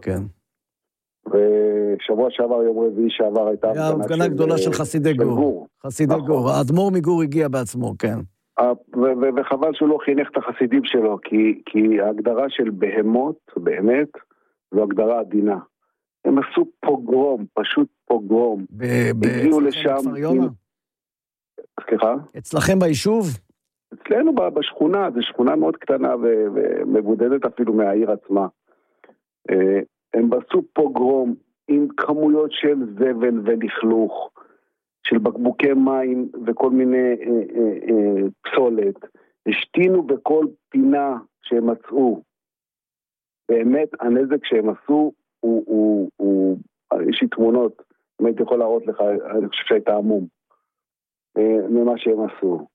ושבוע שעבר, יום רביעי שעבר, הייתה הפגנה גדולה של חסידי גור. חסידי גור, האדמו"ר מגור הגיע בעצמו, כן. וחבל שהוא לא חינך את החסידים שלו, כי ההגדרה של בהמות, באמת, זו הגדרה עדינה. הם עשו פוגרום, פשוט פוגרום. הגיעו לשם... סליחה? אצלכם ביישוב? אצלנו בשכונה, זו שכונה מאוד קטנה ומבודדת אפילו מהעיר עצמה. הם עשו פוגרום עם כמויות של זבל ולכלוך, של בקבוקי מים וכל מיני אה, אה, אה, פסולת. השתינו בכל פינה שהם מצאו. באמת, הנזק שהם עשו, הוא, הוא, הוא, יש לי תמונות, אם הייתי יכול להראות לך, אני חושב שהייתה עמום, אה, ממה שהם עשו.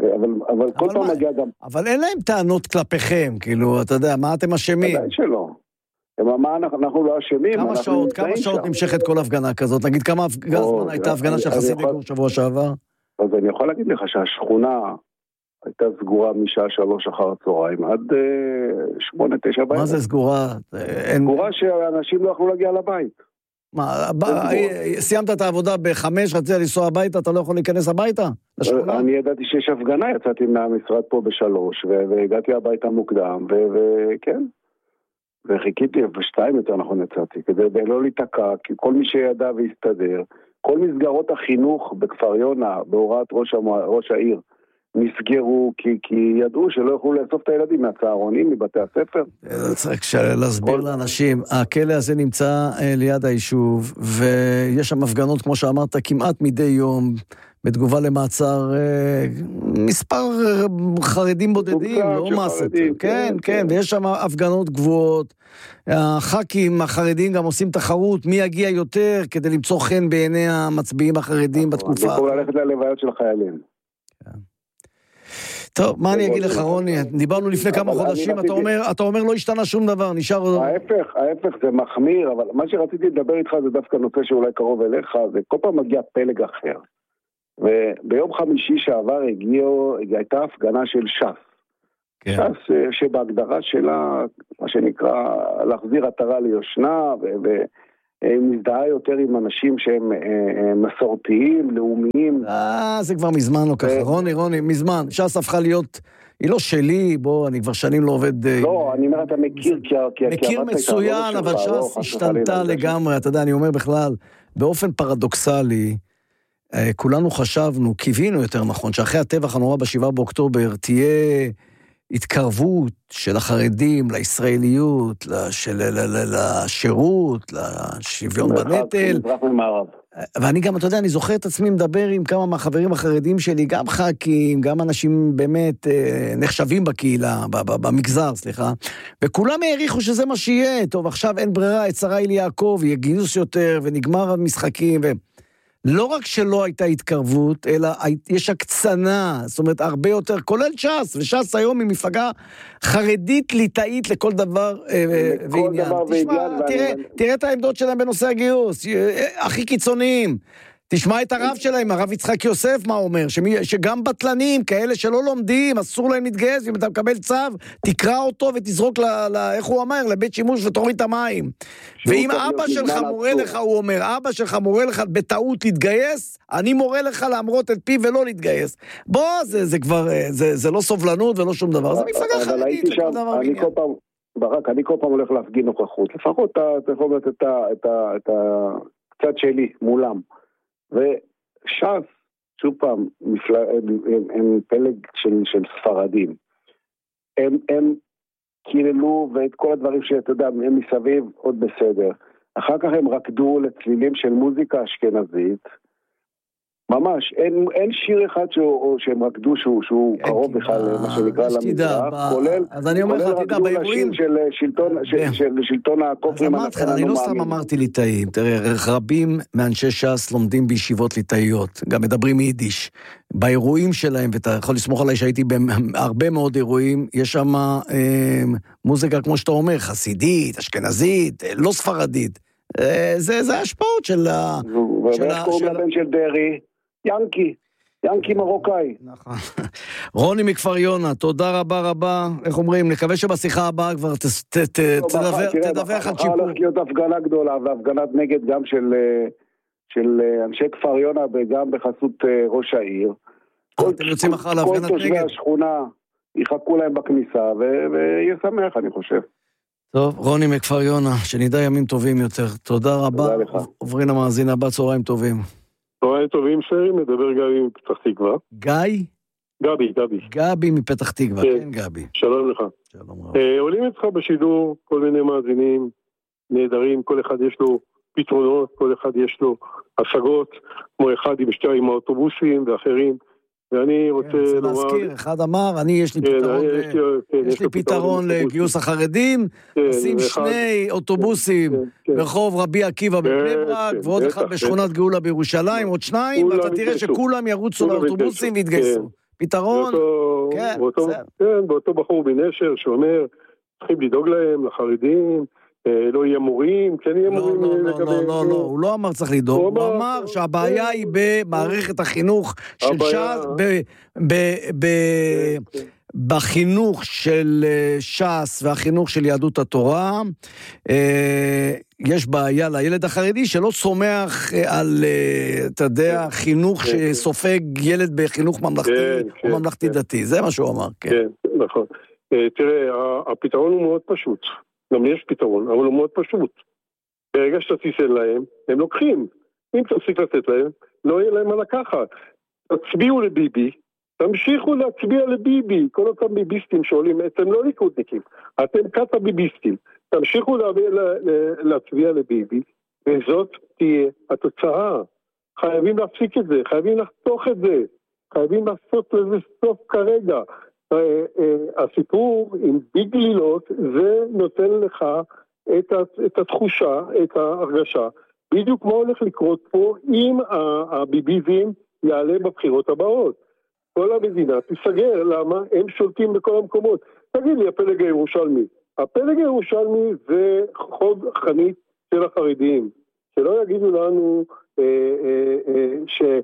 אבל, אבל כל פעם מה, מגיע גם... אבל אין להם טענות כלפיכם, כאילו, אתה יודע, מה אתם אשמים? עדיין שלא. מה אנחנו, אנחנו לא אשמים. כמה שעות, כמה שעות שם. נמשכת כל הפגנה כזאת? נגיד, כמה זמן הייתה הפגנה של חסידי גור שבוע שעבר? אז אני יכול להגיד לך שהשכונה הייתה סגורה משעה שלוש אחר הצהריים, עד שמונה, תשע בערב. מה זה סגורה? סגורה שאנשים לא יכלו להגיע לבית. מה, סיימת את העבודה בחמש, רצית לנסוע הביתה, אתה לא יכול להיכנס הביתה? אני ידעתי שיש הפגנה, יצאתי מהמשרד פה בשלוש, והגעתי הביתה מוקדם, וכן, וחיכיתי, בשתיים יותר נכון יצאתי, כדי לא להתעקע, כי כל מי שידע והסתדר, כל מסגרות החינוך בכפר יונה, בהוראת ראש העיר, נסגרו, כי, כי ידעו שלא יכולו לאסוף את הילדים מהצהרונים, מבתי הספר. צריך להסביר לאנשים, הכלא הזה נמצא ליד היישוב, ויש שם הפגנות, כמו שאמרת, כמעט מדי יום, בתגובה למעצר מספר חרדים בודדים, לא מסת. כן, כן, ויש שם הפגנות גבוהות. הח"כים החרדים גם עושים תחרות, מי יגיע יותר, כדי למצוא חן בעיני המצביעים החרדים בתקופה. אני יכול ללכת ללוויות של החיילים. כן. טוב, מה אני אגיד לך, רוני? דיברנו לפני כמה חודשים, אתה אומר, אתה אומר לא השתנה שום דבר, נשאר... ההפך, ההפך זה מחמיר, אבל מה שרציתי לדבר איתך זה דווקא נושא שאולי קרוב אליך, זה כל פעם מגיע פלג אחר. וביום חמישי שעבר הגיעו, הייתה הפגנה של ש"ס. ש"ס שבהגדרה שלה, מה שנקרא, להחזיר עטרה ליושנה, ומזדהה יותר עם אנשים שהם מסורתיים, לאומיים. אה, זה כבר מזמן לא ככה. רוני, רוני, מזמן. ש"ס הפכה להיות, היא לא שלי, בוא, אני כבר שנים לא עובד... לא, אני אומר, אתה מכיר, כי... מכיר מצוין, אבל ש"ס השתנתה לגמרי, אתה יודע, אני אומר בכלל, באופן פרדוקסלי, כולנו חשבנו, קיווינו יותר נכון, שאחרי הטבח הנורא בשבעה באוקטובר, תהיה התקרבות של החרדים לישראליות, לשירות, לשוויון בנטל. ואני גם, אתה יודע, אני זוכר את עצמי מדבר עם כמה מהחברים החרדים שלי, גם ח"כים, גם אנשים באמת נחשבים בקהילה, במגזר, סליחה, וכולם העריכו שזה מה שיהיה. טוב, עכשיו אין ברירה, את שרה אלי יעקב, יהיה גיוס יותר, ונגמר המשחקים, ו... לא רק שלא הייתה התקרבות, אלא יש הקצנה, זאת אומרת, הרבה יותר, כולל ש"ס, וש"ס היום היא מפלגה חרדית ליטאית לכל דבר ועניין. תשמע, תראה את העמדות שלהם בנושא הגיוס, הכי קיצוניים. תשמע את הרב שלהם, הרב יצחק יוסף, מה אומר? שגם בטלנים, כאלה שלא לומדים, אסור להם להתגייס, אם אתה מקבל צו, תקרא אותו ותזרוק, איך הוא אומר, לבית שימוש ותוריד את המים. ואם אבא שלך מורה לך, הוא אומר, אבא שלך מורה לך בטעות להתגייס, אני מורה לך להמרות את פי ולא להתגייס. בוא, זה כבר, זה לא סובלנות ולא שום דבר, זה מפלגה חרדית לכל דבר בעניין. ברק, אני כל פעם הולך להפגין נוכחות, לפחות אתה יכול לתת את הקצת שלי מולם. וש"ס, שוב פעם, מפל... הם, הם, הם פלג של, של ספרדים. הם, הם קיללו ואת כל הדברים שאתה יודע, הם מסביב עוד בסדר. אחר כך הם רקדו לצלילים של מוזיקה אשכנזית. ממש, אין, אין שיר אחד שהוא, שהם רקדו שהוא, שהוא קרוב בכלל למה שנקרא למזרח, כולל, אז אני אומר לך, תדע, באירועים של שלטון, של, של שלטון הכופרים. אז אמרתי לך, אני לא סתם אמרתי ליטאים, תראה, רבים מאנשי ש"ס לומדים בישיבות ליטאיות, גם מדברים יידיש, באירועים שלהם, ואתה יכול לסמוך עליי שהייתי בהרבה מאוד אירועים, יש שם אה, מוזיקה, כמו שאתה אומר, חסידית, אשכנזית, לא ספרדית, אה, זה, זה השפעות של ה... ואיך קוראים לבן של דרי? ינקי, ינקי מרוקאי. נכון. רוני מכפר יונה, תודה רבה רבה. איך אומרים, נקווה שבשיחה הבאה כבר תדווח על שיפור. הולכת להיות הפגנה גדולה, והפגנת נגד גם של אנשי כפר יונה, וגם בחסות ראש העיר. אתם יוצאים אחר להפגנת נגד? כל תושבי השכונה יחכו להם בכניסה, ויהיה שמח, אני חושב. טוב, רוני מכפר יונה, שנדע ימים טובים יותר. תודה רבה. עוברים למאזין הבא, צהריים טובים. צהריים טובים, שרי, מדבר גבי מפתח תקווה. גיא? גבי, גבי. גבי מפתח תקווה, כן, גבי. שלום לך. שלום רב. עולים אצלך בשידור כל מיני מאזינים נהדרים, כל אחד יש לו פתרונות, כל אחד יש לו השגות, כמו אחד עם שתי עם האוטובוסים ואחרים, ואני רוצה לומר... להזכיר, אחד אמר, אני יש לי פתרון, יש לי פתרון לגיוס החרדים, עושים שני אוטובוסים ברחוב רבי עקיבא בבני ברק, ועוד אחד בשכונת גאולה בירושלים, עוד שניים, ואתה תראה שכולם ירוצו לאוטובוסים והתגייסו. פתרון, באותו, כן, באותו, כן, באותו בחור בנשר שאומר, צריכים לדאוג להם, לחרדים, לא יהיה מורים, כן יהיה לא, מורים לא, לגבי... לא, לא, לא, הוא לא אמר צריך לדאוג, הוא הוא אמר, אמר שהבעיה כן, היא במערכת החינוך של הבעיה- ש"ס, ב- ב- ב- כן, כן. בחינוך של אה, ש"ס והחינוך של יהדות התורה, אה, יש בעיה לילד החרדי שלא סומך אה, על, אה, אתה יודע, חינוך כן, כן. שסופג ילד בחינוך ממלכתי כן, כן, או ממלכתי כן. דתי, זה מה שהוא אמר, כן. כן, נכון. אה, תראה, ה- הפתרון הוא מאוד פשוט. גם יש פתרון, אבל הוא מאוד פשוט. ברגע שאתה תיתן להם, הם לוקחים. אם תפסיק לתת להם, לא יהיה להם מה לקחת. תצביעו לביבי, תמשיכו להצביע לביבי. כל אותם ביביסטים שעולים, אתם לא ליכודניקים, אתם קטע ביביסטים. תמשיכו להביא, לה, להצביע לביבי, וזאת תהיה התוצאה. חייבים להפסיק את זה, חייבים לחתוך את זה, חייבים לעשות לזה סוף כרגע. הסיפור עם ביג לילות, זה נותן לך את, את התחושה, את ההרגשה, בדיוק מה הולך לקרות פה אם הביביזם יעלה בבחירות הבאות. כל המדינה תיסגר, למה? הם שולטים בכל המקומות. תגיד לי, הפלג הירושלמי. הפלג הירושלמי זה חוד חנית של החרדים. שלא יגידו לנו אה, אה, אה,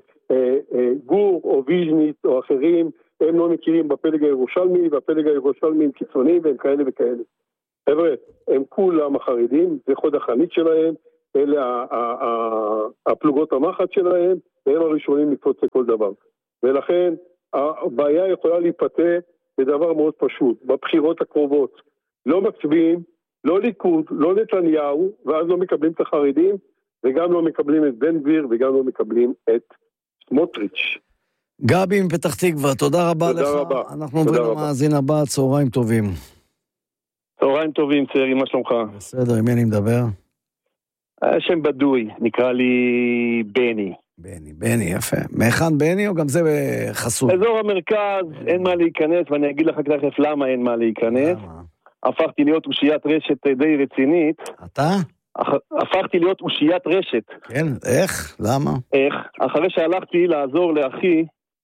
שגור או ויז'ניץ או אחרים, הם לא מכירים בפלג הירושלמי, והפלג הירושלמי הם קיצוניים והם כאלה וכאלה. חבר'ה, הם כולם החרדים, זה חוד החנית שלהם, אלה הפלוגות המחץ שלהם, והם הראשונים לקפוץ לכל דבר. ולכן הבעיה יכולה להיפתר בדבר מאוד פשוט, בבחירות הקרובות. לא מצביעים, לא ליכוד, לא נתניהו, ואז לא מקבלים את החרדים, וגם לא מקבלים את בן גביר, וגם לא מקבלים את סמוטריץ'. גבי מפתח תקווה, תודה רבה תודה לך. רבה. אנחנו עוברים למאזין הבא, צהריים טובים. צהריים טובים, צערי, מה שלומך? בסדר, עם מי אני מדבר? השם בדוי, נקרא לי בני. בני, בני, יפה. מאחן בני או גם זה חסוי? אזור המרכז, אין מה להיכנס, ואני אגיד לך תכף למה אין מה להיכנס. למה? הפכתי להיות אושיית רשת די רצינית. אתה? הפכתי להיות אושיית רשת. כן, איך? למה? איך? אחרי שהלכתי לעזור לאחי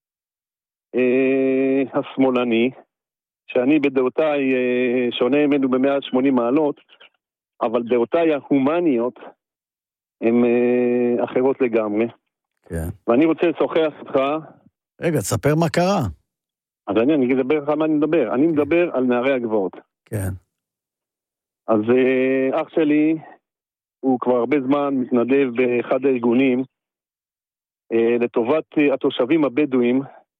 אה, השמאלני, שאני בדעותיי אה, שונה ממנו ב-מאה ושמונים מעלות, אבל דעותיי ההומניות הן אה, אחרות לגמרי. כן. ואני רוצה לשוחח איתך. רגע, תספר מה קרה. אז אני, אני אדבר לך מה אני מדבר. אני מדבר על נערי הגבעות. כן. אז אה, אח שלי, הוא כבר הרבה זמן מתנדב באחד הארגונים, אה, לטובת אה, התושבים הבדואים,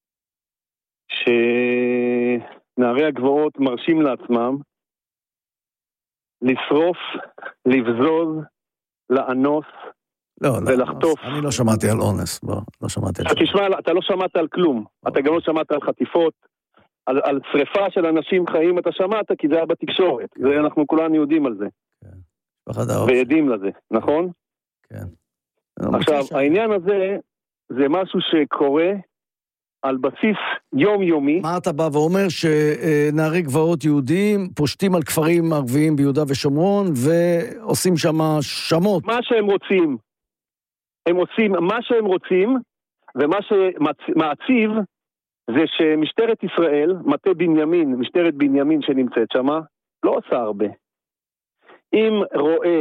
שנערי הגבעות מרשים לעצמם, לשרוף, לבזוז, לאנוס, לא, ולחטוף. אני לא שמעתי על אונס, בוא, לא שמעתי על זה. תשמע, אתה לא שמעת על כלום, אתה גם לא שמעת על חטיפות, על, על שריפה של אנשים חיים אתה שמעת, כי זה היה בתקשורת, זה אנחנו כולנו יודעים על זה, ועדים לזה, נכון? כן. עכשיו, העניין הזה, זה משהו שקורה על בסיס יומיומי. מה אתה בא ואומר שנערי גבעות יהודים פושטים על כפרים ערביים ביהודה ושומרון ועושים שם שמות? מה שהם רוצים. הם עושים מה שהם רוצים, ומה שמעציב זה שמשטרת ישראל, מטה בנימין, משטרת בנימין שנמצאת שם, לא עושה הרבה. אם רואה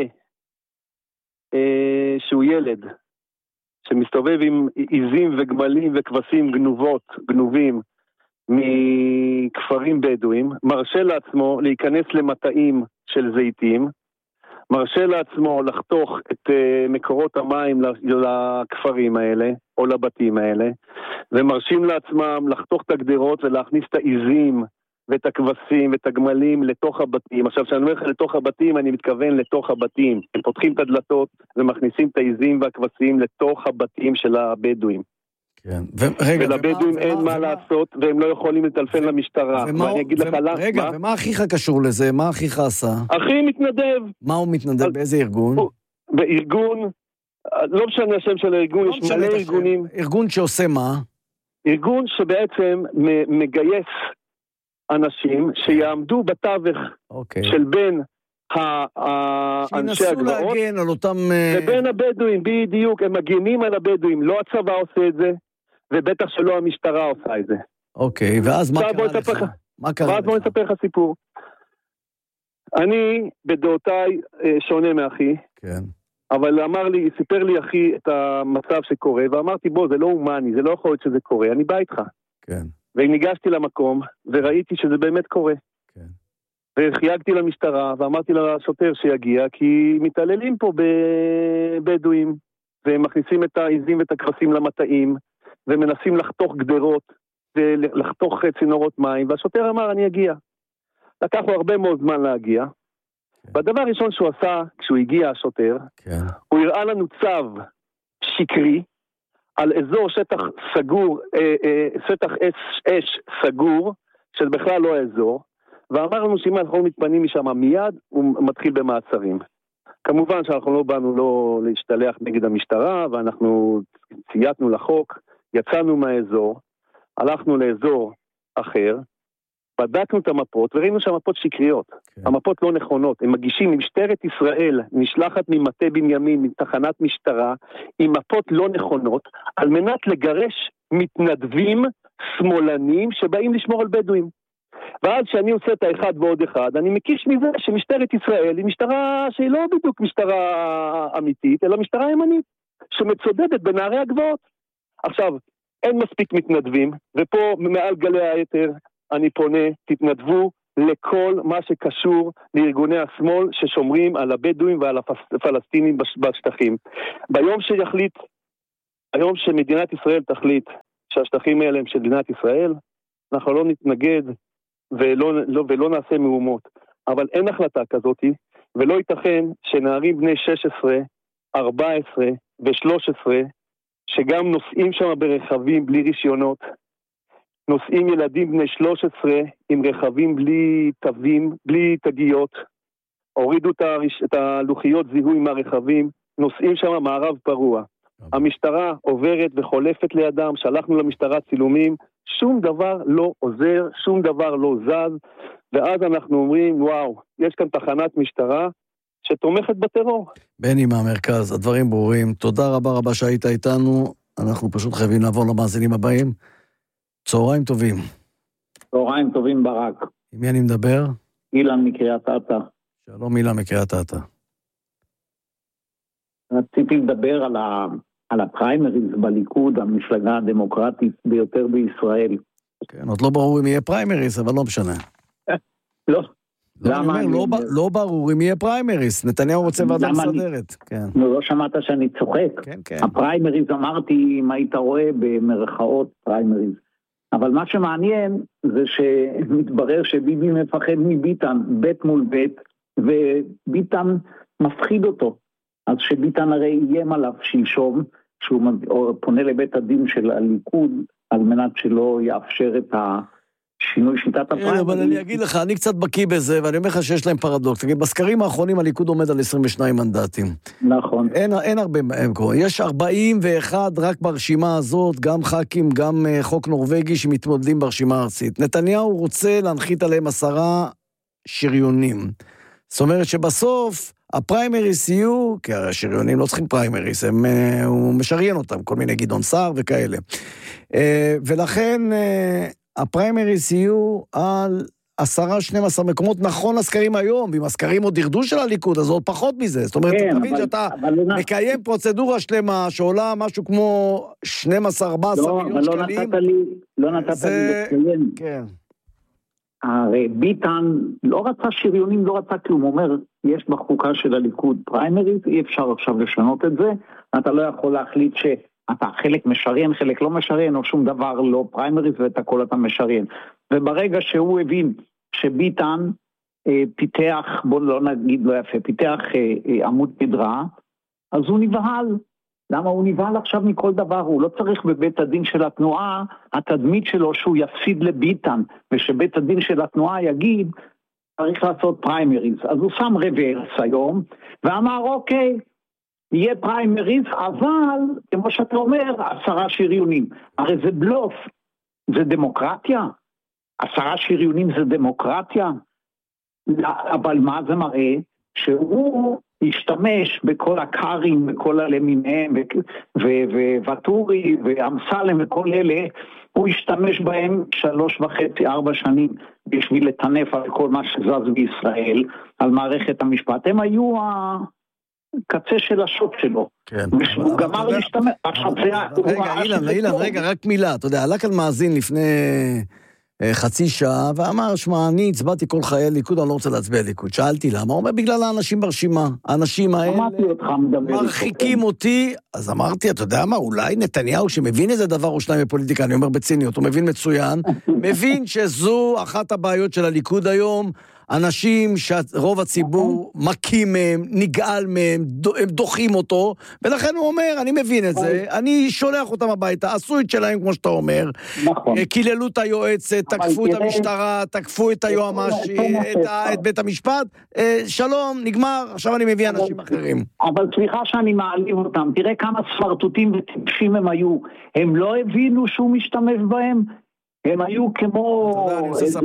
אה, שהוא ילד שמסתובב עם עיזים וגמלים וכבשים גנובות, גנובים מכפרים בדואים, מרשה לעצמו להיכנס למטעים של זיתים, מרשה לעצמו לחתוך את uh, מקורות המים לכפרים האלה, או לבתים האלה, ומרשים לעצמם לחתוך את הגדרות ולהכניס את העיזים ואת הכבשים ואת הגמלים לתוך הבתים. עכשיו, כשאני אומר לך לתוך הבתים, אני מתכוון לתוך הבתים. הם פותחים את הדלתות ומכניסים את העיזים והכבשים לתוך הבתים של הבדואים. כן. ורגע, ולבדואים אין מה לעשות, והם לא יכולים לטלפן למשטרה. ואני אגיד לך למה. רגע, ומה אחיך קשור לזה? מה אחיך עשה? אחי מתנדב. מה הוא מתנדב? באיזה ארגון? בארגון, לא משנה השם של הארגון, יש מלא ארגונים. ארגון שעושה מה? ארגון שבעצם מגייס אנשים שיעמדו בתווך של בין אנשי הגבעות, שינסו להגן על אותם... ובין הבדואים, בדיוק, הם מגנים על הבדואים, לא הצבא עושה את זה, ובטח שלא המשטרה עושה את זה. אוקיי, ואז מה קרה לך? מה קרה לך? ואז בוא נספר לך סיפור. אני בדעותיי שונה מאחי. כן. אבל אמר לי, סיפר לי אחי את המצב שקורה, ואמרתי בוא, זה לא הומני, זה לא יכול להיות שזה קורה, אני בא איתך. כן. וניגשתי למקום, וראיתי שזה באמת קורה. כן. וחייגתי למשטרה, ואמרתי לשוטר שיגיע, כי מתעללים פה בבדואים, ומכניסים את העזים ואת הכבשים למטעים, ומנסים לחתוך גדרות, ולחתוך צינורות מים, והשוטר אמר, אני אגיע. לקח לו הרבה מאוד זמן להגיע, והדבר הראשון שהוא עשה, כשהוא הגיע השוטר, כן. הוא הראה לנו צו שקרי, על אזור שטח סגור, אה, אה, שטח אש, אש סגור, של בכלל לא האזור, ואמר לנו שאם אנחנו מתפנים משם מיד, הוא מתחיל במעצרים. כמובן שאנחנו לא באנו לא להשתלח נגד המשטרה, ואנחנו צייתנו לחוק, יצאנו מהאזור, הלכנו לאזור אחר, בדקנו את המפות, וראינו שהמפות שקריות. כן. המפות לא נכונות. הם מגישים ממשטרת ישראל, נשלחת ממטה בנימין, מתחנת משטרה, עם מפות לא נכונות, על מנת לגרש מתנדבים שמאלנים שבאים לשמור על בדואים. ואז שאני עושה את האחד ועוד אחד, אני מקיש מזה שמשטרת ישראל היא משטרה שהיא לא בדיוק משטרה אמיתית, אלא משטרה ימנית, שמצודדת בנערי הגבעות. עכשיו, אין מספיק מתנדבים, ופה מעל גלי היתר, אני פונה, תתנדבו לכל מה שקשור לארגוני השמאל ששומרים על הבדואים ועל הפלסטינים בשטחים. ביום שיחליט, היום שמדינת ישראל תחליט שהשטחים האלה הם של מדינת ישראל, אנחנו לא נתנגד ולא, לא, ולא נעשה מהומות. אבל אין החלטה כזאת, ולא ייתכן שנערים בני שש עשרה, ארבע עשרה ו-שלוש עשרה, שגם נוסעים שם ברכבים בלי רישיונות, נוסעים ילדים בני שלוש עשרה עם רכבים בלי תווים, בלי תגיות, הורידו את הלוחיות זיהוי מהרכבים, נוסעים שם מערב פרוע. המשטרה עוברת וחולפת לידם, שלחנו למשטרה צילומים, שום דבר לא עוזר, שום דבר לא זז, ואז אנחנו אומרים, וואו, יש כאן תחנת משטרה שתומכת בטרור. בני מהמרכז, הדברים ברורים, תודה רבה רבה שהיית איתנו, אנחנו פשוט חייבים לעבור למאזינים הבאים. צהריים טובים. צהריים טובים ברק. עם מי אני מדבר? אילן מקריית אתא. שלום אילן מקריית אתא. רציתי לדבר על, ה... על הפריימריז בליכוד, המפלגה הדמוקרטית ביותר בישראל. כן, עוד לא ברור אם יהיה פריימריז, אבל לא משנה. לא. לא, למה אני אומר, לא, ב... לא ברור אם יהיה פריימריז. נתניהו רוצה ועדה מסדרת. אני... כן. לא שמעת שאני צוחק. כן, כן. הפריימריז אמרתי, אם היית רואה במרכאות פריימריז. אבל מה שמעניין זה שמתברר שביבי מפחד מביטן, בית מול בית, וביטן מפחיד אותו. אז שביטן הרי איים עליו שלשום, שהוא פונה לבית הדין של הליכוד, על מנת שלא יאפשר את השינוי שיטת הפריימריז. אבל אני אגיד לך, אני קצת בקיא בזה, ואני אומר לך שיש להם פרדוקס. בסקרים האחרונים הליכוד עומד על עשרים ושניים מנדטים. נכון. אין, אין הרבה, יש ארבעים ואחת רק ברשימה הזאת, גם ח"כים, גם חוק נורווגי שמתמודדים ברשימה הארצית. נתניהו רוצה להנחית עליהם עשרה שריונים. זאת אומרת שבסוף הפריימריס יהיו, כי השריונים לא צריכים פריימריס, הם, הוא משריין אותם, כל מיני גדעון סער וכאלה. ולכן הפריימריס יהיו על עשרה, שנים עשר מקומות, נכון לסקרים היום, ואם הסקרים עוד ירדו של הליכוד, אז עוד פחות מזה. זאת אומרת, כן, אתה מבין שאתה מקיים פרוצדורה שלמה, שעולה משהו כמו שנים עשר ארבע עשרה לא, מיליון לא שקלים. נתת לי, לא נתת זה... לי לציין. כן. הרי ביטן לא רצה שריונים, לא רצה כלום, הוא אומר, יש בחוקה של הליכוד פריימריז, אי אפשר עכשיו לשנות את זה, אתה לא יכול להחליט שאתה חלק משריין, חלק לא משריין, או שום דבר לא פריימריז, ואת הכל אתה משריין. וברגע שהוא הבין שביטן אה, פיתח, בוא לא נגיד לא יפה, פיתח אה, אה, עמוד פדרה, אז הוא נבהל. למה הוא נבהל עכשיו מכל דבר? הוא לא צריך בבית הדין של התנועה, התדמית שלו שהוא יפסיד לביטן, ושבית הדין של התנועה יגיד, צריך לעשות פריימריז. אז הוא שם רוורס היום, ואמר, אוקיי, יהיה פריימריז, אבל, כמו שאתה אומר, עשרה שריונים. הרי זה בלוף, זה דמוקרטיה? עשרה שריונים זה דמוקרטיה? אבל מה זה מראה? שהוא השתמש בכל הקארים וכל הלמיניהם וווטורי ואמסלם וכל אלה, הוא השתמש בהם שלוש וחצי, ארבע שנים בשביל לטנף על כל מה שזז בישראל, על מערכת המשפט. הם היו הקצה של השוט שלו. כן. הוא גמר להשתמש. רגע, אילן, אילן, רגע, רק מילה. אתה יודע, עלה כאן מאזין לפני חצי שעה, ואמר, שמה, אני הצבעתי כל חיי ליכוד, אני לא רוצה להצביע ליכוד. שאלתי למה, הוא אומר, בגלל האנשים ברשימה. האנשים האלה מרחיקים אותי, אז אמרתי, אתה יודע מה, אולי נתניהו שמבין איזה דבר או שניים בפוליטיקה, אני אומר בציניות, הוא מבין מצוין, מבין שזו אחת הבעיות של הליכוד היום, אנשים שרוב הציבור מקים מהם, נגעל מהם, הם דוחים אותו, ולכן הוא אומר, אני מבין את זה, אני שולח אותם הביתה, עשו את שלהם כמו שאתה אומר, קיללו את היועצת, תקפו את המשטרה, תקפו את היועמ"ש, את בית המשפט, שלום, נגמר, עכשיו אני מביא אנשים אחרים. אבל סליחה שאני מעליב אותם, תראה כמה סמרטוטים וטיפשים הם היו, הם לא הבינו שהוא משתמש בהם, הם היו כמו איזה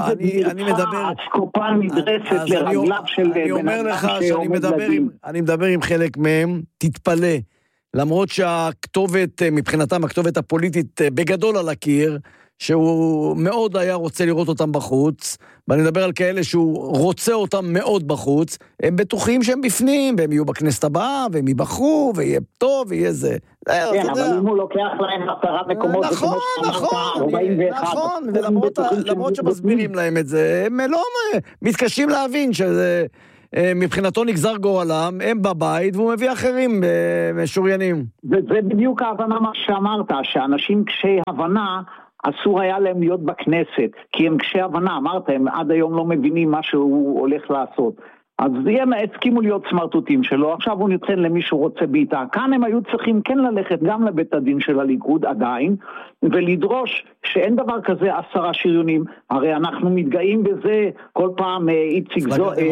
מדבר, אסקופה נדרסת לרגליו של בן אדם שעומד לדין. אני מדבר עם חלק מהם, תתפלא, למרות שהכתובת, מבחינתם הכתובת הפוליטית בגדול על הקיר, שהוא מאוד היה רוצה לראות אותם בחוץ, ואני מדבר על כאלה שהוא רוצה אותם מאוד בחוץ, הם בטוחים שהם בפנים, והם יהיו בכנסת הבאה, והם ייבחרו, ויהיה טוב, ויהיה זה. כן, אבל אם הוא לוקח להם עשרה מקומות, נכון, נכון, נכון, ולמרות שמסבירים להם את זה, הם לא מתקשים להבין שזה, מבחינתו נגזר גורלם, הם בבית, והוא מביא אחרים משוריינים. וזה בדיוק ההבנה מה שאמרת, שאנשים קשי הבנה, אסור היה להם להיות בכנסת, כי הם קשי הבנה, אמרת, הם עד היום לא מבינים מה שהוא הולך לעשות. אז הם הסכימו להיות סמרטוטים שלו, עכשיו הוא נתחן למי שהוא רוצה ביתה. כאן הם היו צריכים כן ללכת גם לבית הדין של הליכוד עדיין, ולדרוש שאין דבר כזה עשרה שריונים, הרי אנחנו מתגאים בזה כל פעם איציק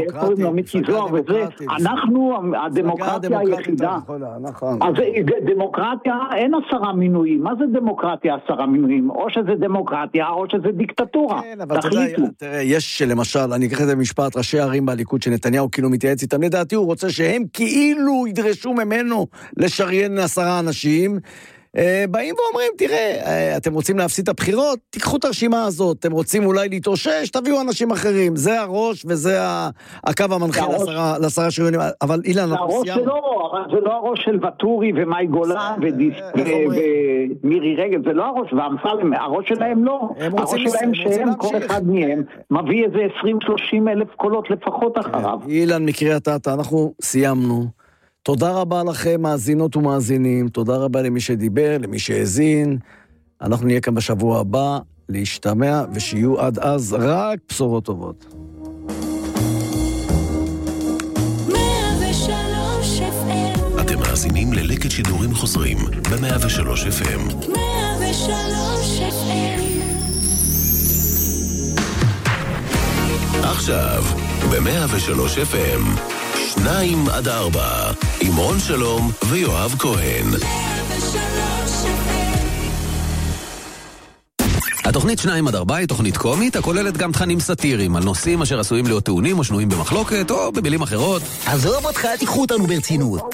זוהר וזה, אנחנו הדמוקרטיה היחידה. אז דמוקרטיה אין עשרה מינויים, מה זה דמוקרטיה עשרה מינויים? או שזה דמוקרטיה או שזה דיקטטורה. כן, אבל תראה, יש למשל, אני אקח את זה במשפט, ראשי הערים בליכוד שנתניהו כאילו מתייעץ איתם, לדעתי הוא רוצה שהם כאילו ידרשו ממנו לשריין עשרה אנשים, באים ואומרים, תראה, אתם רוצים להפסיד את הבחירות, תיקחו את הרשימה הזאת, אתם רוצים אולי להתאושש, תביאו אנשים אחרים, זה הראש וזה הקו המנחה לעשרה שריונים, אבל אילן, זה הראש שלו, זה לא הראש של וטורי ומאי גולן ומירי רגב, זה לא הראש, והאמסלם, הראש שלהם לא, הראש שלהם שהם, כל אחד מהם, מביא איזה עשרים שלושים אלף קולות לפחות אחריו. אילן, מקריית אתא, אנחנו סיימנו. תודה רבה לכם, מאזינות ומאזינים, תודה רבה למי שדיבר, למי שהאזין, אנחנו נהיה כאן בשבוע הבא, להשתמע, ושיהיו עד אז רק בשורות טובות. אתם מאזינים ללקט שידורים חוזרים, ב-מאה ושלוש אף אם. מאה ושלוש אף אם. עכשיו, ב-מאה ושלוש אף אם. שניים עד ארבע, עם רון שלום ויואב כהן. התוכנית שניים עד ארבע היא תוכנית קומית, הכוללת גם תכנים סאטיריים על נושאים אשר עשויים להיות טעונים או שנויים במחלוקת, או במילים אחרות. עזוב אותך, תיקחו אותנו ברצינות.